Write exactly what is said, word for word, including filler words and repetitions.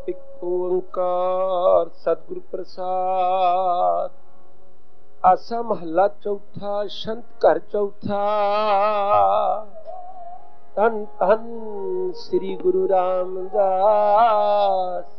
ਇੱਕ ਓੰਕਾਰ ਸਤਿਗੁਰ ਪ੍ਰਸਾਦ। ਆਸਾ ਮਹੱਲਾ ਚੌਥਾ। ਛੰਤ ਘਰ ਚੌਥਾ। ਧੰਨ ਧੰਨ ਸ੍ਰੀ ਗੁਰੂ ਰਾਮਦਾਸ।